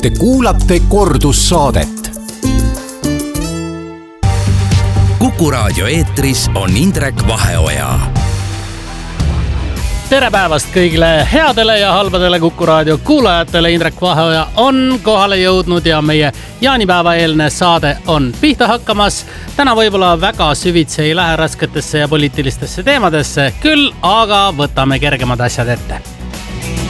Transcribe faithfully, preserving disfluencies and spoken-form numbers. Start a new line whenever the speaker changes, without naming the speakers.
Te kuulate kordussaadet.
Kuku raadio eetris on Indrek Vaheoja.
Tere päevast kõigile headele ja halbadele Kuku raadio kuulajatele. Indrek Vaheoja on kohale jõudnud ja meie jaanipäeva eelne saade on pihta hakkamas. Täna võib-olla väga süvitsi ei lähe rasketesse ja poliitilistesse teemadesse, küll aga võtame kergemad asjad ette.